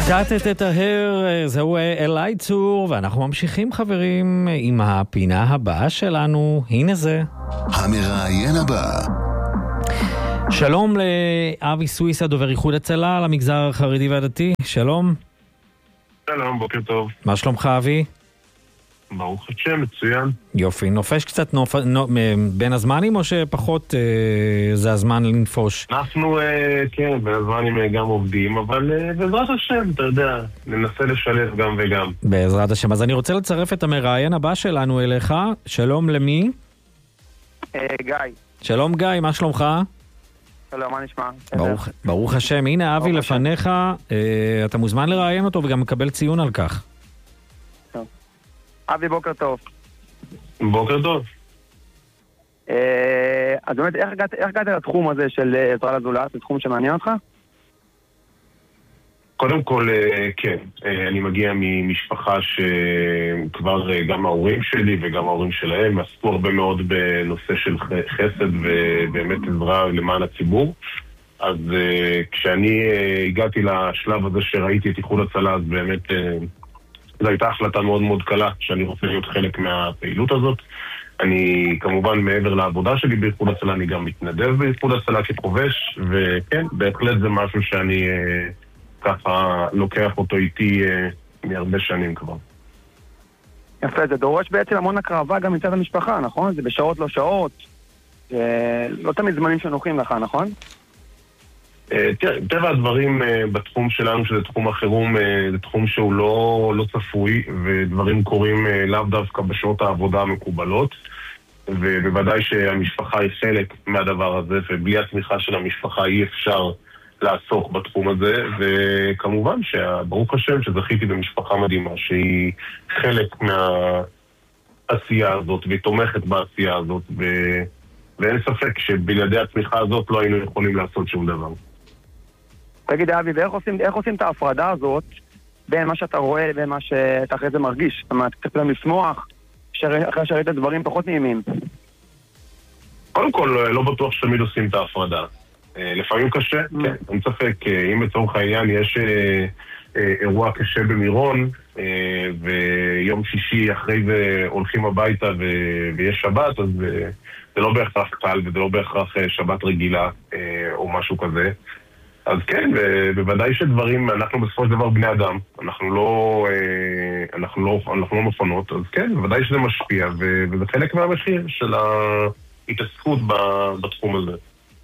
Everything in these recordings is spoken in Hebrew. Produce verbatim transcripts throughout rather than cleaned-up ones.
קטט את ההר, זהו אליי צור, ואנחנו ממשיכים חברים עם הפינה הבאה שלנו. הנה זה המראיין הבא. שלום לאבי סוויסה, דובר איחוד הצלה למגזר החרדי והדתי. שלום. שלום, בוקר טוב. מה שלומך אבי? ברוך השם, מצוין. יופי, נופש קצת נופ... נו... בין הזמנים או שפחות אה, זה הזמן לנפוש? אנחנו, אה, כן, בין הזמנים גם עובדים, אבל אה, בעזרת השם, אתה יודע, ננסה לשלב גם וגם. בעזרת השם. אז אני רוצה לצרף את המראיין הבא שלנו אליך. שלום למי? אה, גיא. שלום גיא, מה שלומך? שלום, מה נשמע? ברוך, ברוך השם. הנה אבי לפניך, אה, אתה מוזמן לראיין אותו וגם מקבל ציון על כך. אבי, בוקר טוב. בוקר טוב. אז באמת, איך הגעת לתחום הזה של עזרה לזולת? זה תחום שמעניין אותך? קודם כל, כן. אני מגיע ממשפחה שכבר גם ההורים שלי וגם ההורים שלהם עסקו הרבה מאוד בנושא של חסד ובאמת עזרה למען הציבור. אז כשאני הגעתי לשלב הזה שראיתי את איחוד הצלה, אז באמת זו הייתה החלטה מאוד מאוד קלה שאני רוצה להיות חלק מהפעילות הזאת. אני כמובן מעבר לעבודה שלי באיחוד הצלה, אני גם מתנדב באיחוד הצלה כחובש, וכן, בהחלט זה משהו שאני אה, ככה לוקח אותו איתי אה, מהרבה שנים כבר. יפה, זה דורש בעצם המון הקרבה גם מצד המשפחה, נכון? זה בשעות לא שעות, זה לא תמיד זמנים שנוחים לך, נכון? טבע הדברים בתחום שלנו, שזה תחום החירום, זה תחום שהוא לא, לא צפוי, ודברים קורים לאו דווקא בשעות העבודה המקובלות, ובוודאי שהמשפחה היא חלק מהדבר הזה, ובלי התמיכה של המשפחה אי אפשר לעסוק בתחום הזה, וכמובן שברוך השם שזכיתי במשפחה מדהימה שהיא חלק מהעשייה הזאת והיא תומכת בעשייה הזאת, ו... ואין ספק שבלעדי התמיכה הזאת לא היינו יכולים לעשות שום דבר. תגיד אבי, ואיך עושים, איך עושים את ההפרדה הזאת בין מה שאתה רואה לבין מה שאתה אחרי זה מרגיש? זאת אומרת, אתה פתאום לשמוח אחרי שראית דברים פחות נעימים. קודם כל, לא בטוח שתמיד עושים את ההפרדה. לפעמים קשה, כן, אין ספק. אם לצורך העניין יש אירוע קשה במירון, ויום שישי אחרי זה הולכים הביתה ויש שבת, אז זה לא בהכרח קל וזה לא בהכרח שבת רגילה או משהו כזה. אז כן, ובוודאי שדברים, אנחנו בסופו של דבר בני אדם, אנחנו לא, אנחנו לא, אנחנו לא מפונות, אז כן, בוודאי שזה משפיע, וזה חלק מהמחיר של ההתעסקות בתחום הזה.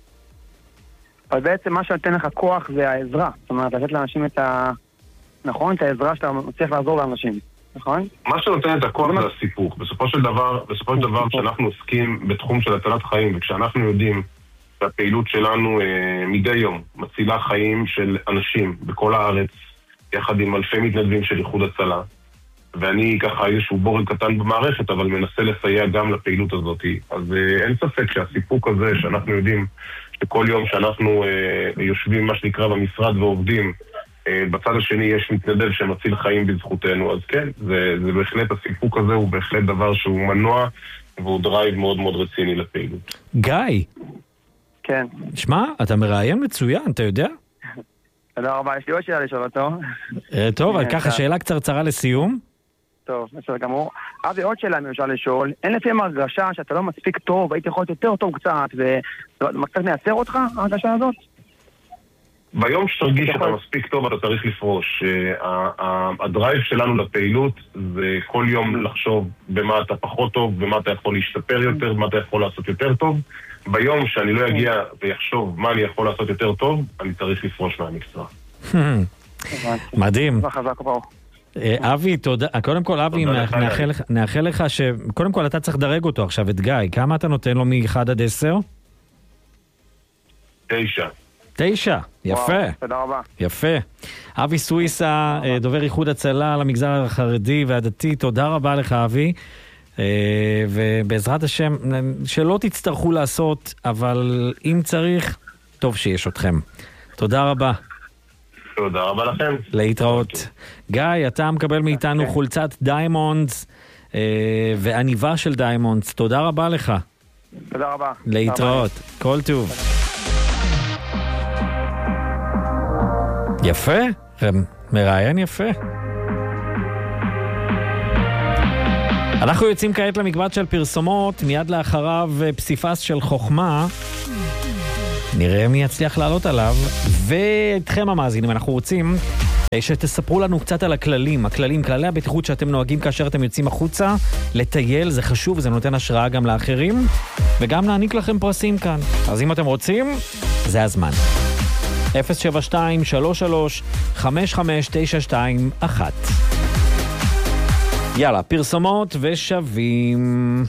אבל בעצם מה שנותן לך כוח זה העזרה, זאת אומרת, לתת לאנשים את ה... נכון? את העזרה שאתה צריך לעזור לאנשים, נכון? מה שנותן את הכוח זה הסיפוק. בסופו של דבר, בסופו של דבר, כשאנחנו עוסקים בתחום של הצלת חיים, וכשאנחנו יודעים שהפעילות שלנו אה, מדי יום מצילה חיים של אנשים בכל הארץ, יחד עם אלפי מתנדבים של איחוד הצלה, ואני ככה איזשהו בורג קטן במערכת, אבל מנסה לסייע גם לפעילות הזאת. אז אה, אין ספק שהסיפוק הזה שאנחנו יודעים שכל יום שאנחנו אה, יושבים מה שנקרא במשרד ועובדים, אה, בצד השני יש מתנדב שמציל חיים בזכותנו, אז כן, זה, זה בהחלט, הסיפוק הזה הוא בהחלט דבר שהוא מנוע, והוא דרייב מאוד מאוד רציני לפעילות. גיא. כן. שמע, אתה מראיין מצוין, אתה יודע? תודה רבה, יש לי עוד שאלה לשאול אותו. טוב, על ככה שאלה קצרצרה לסיום. טוב, בסדר גמור. אבי, עוד שאלה אם אפשר לשאול. אין לפעמים הרגשה שאתה לא מספיק טוב, היית יכול להיות יותר טוב קצת, וקצת מייצר אותך, הרגשה הזאת? ביום שתרגיש שאתה מספיק טוב, אתה צריך לפרוש. הדרייב שלנו לפעילות זה כל יום לחשוב במה אתה פחות טוב, במה אתה יכול להשתפר יותר, במה אתה יכול לעשות יותר טוב. ביום שאני לא אגיע ויחשוב מה אני יכול לעשות יותר טוב, אני צריך לפרוש מהמקצוע. מדהים. חזק וברוך. אבי, תודה. קודם כל, אבי, נאחל לך ש... קודם כל, אתה צריך לדרג אותו עכשיו, את גיא. כמה אתה נותן לו מ-אחד עד עשר? תשע. תשע, יפה. תודה רבה. יפה. אבי סוויסה, דובר איחוד הצלה למגזר החרדי והדתי, תודה רבה לך, אבי. ובעזרת השם, שלא תצטרכו לעשות, אבל אם צריך, טוב שיש אתכם. תודה רבה. תודה רבה לכם. להתראות. גיא, אתה מקבל מאיתנו חולצת דיימונדס ועניבה של דיימונדס. תודה רבה לך. תודה רבה. להתראות. כל טוב. יפה. מראיין יפה. אנחנו יוצאים כעת למקבץ של פרסומות, מיד לאחריו פסיפס של חוכמה. נראה מי יצליח לעלות עליו. ואתכם המאזינים, אנחנו רוצים שתספרו לנו קצת על הכללים, הכללים, כללי הבטיחות שאתם נוהגים כאשר אתם יוצאים החוצה לטייל, זה חשוב, זה נותן השראה גם לאחרים, וגם נעניק לכם פרסים כאן. אז אם אתם רוצים, זה הזמן. אפס שבע שתיים שלוש שלוש חמש חמש תשע שתיים אחת. יאללה, פרסומות ושווים.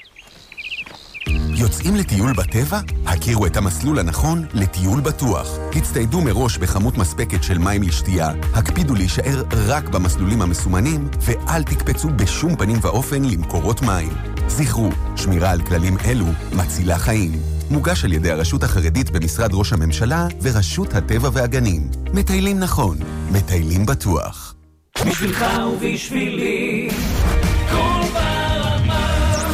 יוצאים לטיול בטבע? הכירו את המסלול הנכון לטיול בטוח. הצטיידו מראש בכמות מספקת של מים לשתייה, הקפידו להישאר רק במסלולים המסומנים, ואל תקפצו בשום פנים ואופן למקורות מים. זכרו, שמירה על כללים אלו מצילה חיים. מוגש על ידי הרשות החרדית במשרד ראש הממשלה ורשות הטבע והגנים. מטיילים נכון, מטיילים בטוח. בשבילך ובשבילי כל ברמה.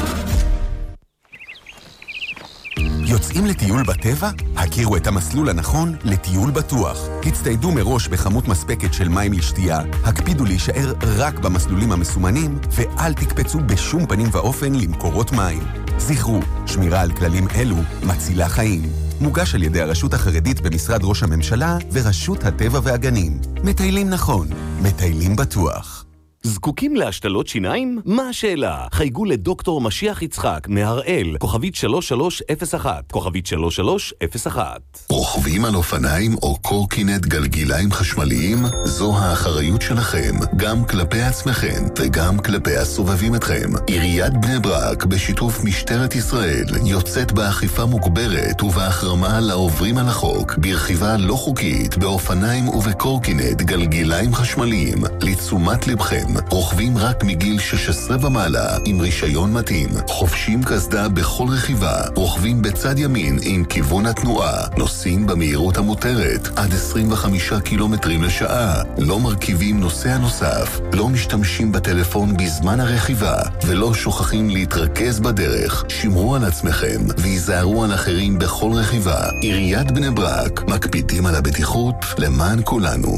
יוצאים לטיול בטבע? הכירו את המסלול הנכון לטיול בטוח. הצטיידו מראש בכמות מספקת של מים לשתייה, הקפידו להישאר רק במסלולים המסומנים, ואל תקפצו בשום פנים ואופן למקורות מים. זכרו, שמירה על כללים אלו מצילה חיים. מוגש על ידי הרשות החרדית במשרד ראש הממשלה ורשות הטבע והגנים. מטיילים נכון, מטיילים בטוח. זקוקים להשתלות שיניים? מה השאלה? חייגו לדוקטור משיח יצחק מהראל, כוכבית שלוש שלוש אפס אחת, כוכבית שלוש שלוש אפס אחת. רוכבים על אופניים או קורקינט גלגיליים חשמליים? זו האחריות שלכם, גם כלפי עצמכם וגם כלפי הסובבים אתכם. עיריית בני ברק בשיתוף משטרת ישראל יוצאת באכיפה מוגברת ובהחרמה לעוברים על החוק ברכיבה לא חוקית באופניים ובקורקינט גלגיליים חשמליים. לתשומת לבכם, רוכבים רק מגיל שש עשרה ומעלה עם רישיון מתאים, חובשים קסדה בכל רכיבה, רוכבים בצד ימין עם כיוון התנועה, נוסעים במהירות המותרת עד עשרים וחמישה קילומטרים לשעה, לא מרכיבים נוסע נוסף, לא משתמשים בטלפון בזמן הרכיבה ולא שוכחים להתרכז בדרך. שמרו על עצמכם ויזהרו על אחרים בכל רכיבה. עיריית בני ברק, מקפידים על הבטיחות למען כולנו.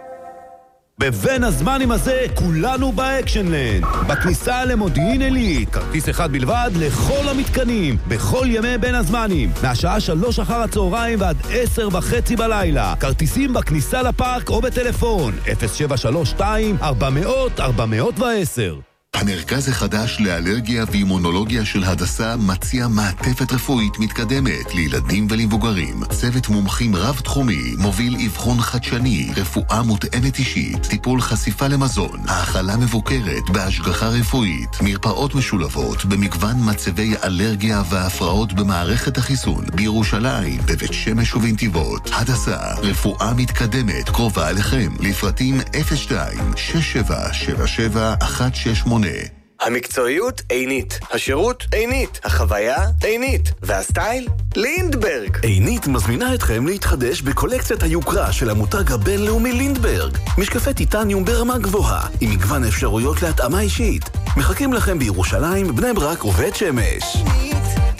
בבין הזמנים הזה כולנו באקשנלנד, בכניסה למודיעין עילית, כרטיס אחד בלבד לכל המתקנים בכל ימי בין הזמנים, מהשעה שלוש אחר הצהריים ועד עשר וחצי בלילה. כרטיסים בכניסה לפארק או בטלפון אפס שבע שלוש שתיים ארבע מאות ארבע מאות ועשר. המרכז החדש לאלרגיה ואימונולוגיה של הדסה מציע מעטפת רפואית מתקדמת לילדים ולמבוגרים. צוות מומחים רב-תחומי מוביל אבחון חדשני, רפואה מותאמת אישית, טיפול חשיפה למזון, האכלה מבוקרת בהשגחה רפואית, מרפאות משולבות במגוון מצבי אלרגיה והפרעות במערכת החיסון בירושלים, בבית שמש ובנתיבות. הדסה, רפואה מתקדמת קרובה אליכם. לפרטים אפס שתיים שש שבע שבע שבע אחת שש שמונה. המקצועיות עינית, השירות עינית, החוויה עינית, והסטייל לינדברג. עינית מזמינה אתכם להתחדש בקולקציית היוקרה של המותג הבינלאומי לינדברג. משקפי טיטניום ברמה גבוהה, עם מגוון אפשרויות להתאמה אישית. מחכים לכם בירושלים, בני ברק ובית שמש. עינית,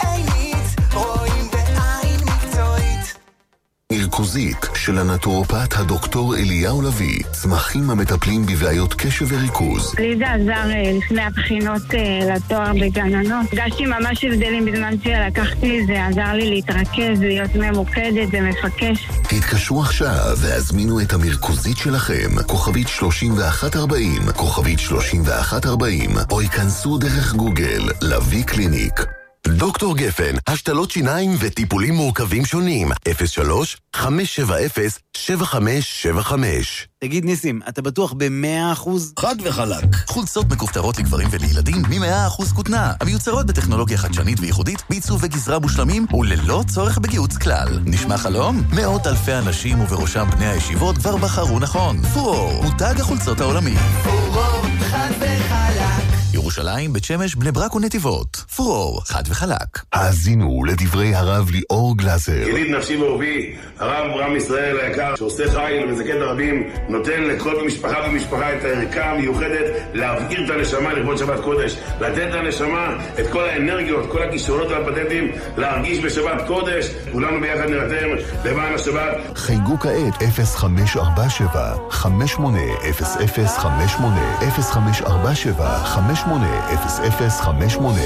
עינית, רואים בעין מקצועית. מרכוזית של הנטורופט הדוקטור אליהו לוי, צמחים המטפלים בבעיות קשב וריכוז. לי זה עזר לפני הבחינות לתואר בגננות. הרגשתי ממש הבדלים בזמן שלקחתי, זה עזר לי להתרכז, להיות ממוקדת ומפקש. תתקשרו עכשיו והזמינו את המרכוזית שלכם, כוכבית שלושים ואחת ארבעים, כוכבית שלושים ואחת ארבעים, או ייכנסו דרך גוגל, לוי קליניק. דוקטור גפן, השתלות שיניים וטיפולים מורכבים שונים. אפס שלוש חמש שבע אפס שבע חמש שבע חמש. תגיד ניסים, אתה בטוח ב-מאה אחוז? חד וחלק. חולצות מכופתרות לגברים ולילדים מ-מאה אחוז כותנה, המיוצרות בטכנולוגיה חדשנית וייחודית, בעיצוב וגזרה מושלמים וללא צורך בגיוץ כלל. נשמע חלום? מאות אלפי אנשים ובראשם בני הישיבות כבר בחרו נכון. פורור, מותג החולצות העולמי. פורור, חד וחלק. בירושלים, בית שמש, בני ברק ונתיבות. פורור, חד וחלק. האזינו לדברי הרב ליאור גלזר. יליד נפשי ואהובי, הרב אברהם ישראל היקר, שעושה חיל ומזכה את הרבים, נותן לכל משפחה ומשפחה את הערכה המיוחדת להבעיר את הנשמה לכבוד שבת קודש, לתת לנשמה את כל האנרגיות, כל הכישרונות והפטנטים, להרגיש בשבת קודש, כולנו ביחד נרתם למען השבת. חייגו כעת אפס חמש ארבע שבע חמש שמונה אפס אפס חמש שמונה אפס חמש ארבע שבע חמש שמונה אפס אפס חמש שמונה.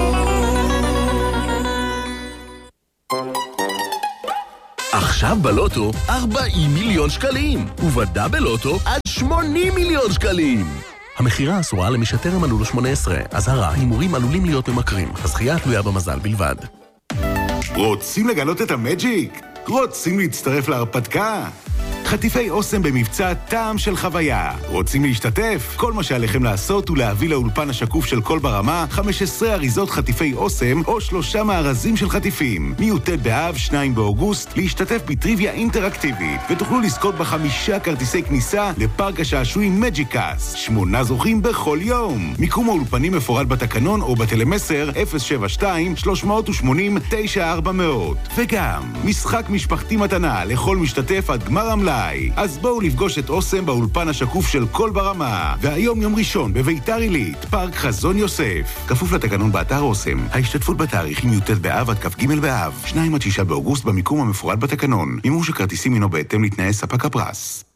עכשיו בלוטו ארבעים מיליון שקלים, ובדאבל לוטו עד שמונים מיליון שקלים. המחירה אסורה למי שטרם מלאו לו שמונה עשרה. אזהרה, הימורים עלולים להיות ממכרים. הזכייה תלויה במזל בלבד. רוצים לגלות את המג'יק? רוצים להצטרף להרפתקה? חטיפי אוסם במבצע טעם של חוויה. רוצים להשתתף? כל מה שעליכם לעשות הוא להביא לאולפן השקוף של כל ברמה חמש עשרה אריזות חטיפי אוסם או שלושה מארזים של חטיפים. מי"ט באב, שניים באוגוסט, להשתתף בטריוויה אינטראקטיבית, ותוכלו לזכות בחמישה כרטיסי כניסה לפארק השעשועים מג'יקס. שמונה זוכים בכל יום. מיקום האולפנים מפורט בתקנון או בטלמסר אפס שבע שתיים שלוש שמונים תשע ארבע מאות. וגם משחק משפחתי מתנה לכל משתתף עד גמר המלאי. אז בואו לפגוש את אוסם באולפן השקוף של כל ברמה. והיום יום ראשון בביתר עילית, פארק חזון יוסף. כפוף לתקנון באתר אוסם. ההשתתפות בתאריכים י"ט באב עד כ"ג באב, שניים עד שישה באוגוסט במיקום המפורט בתקנון. מימוש הכרטיסים הינו בהתאם לתנאי ספק הפרס.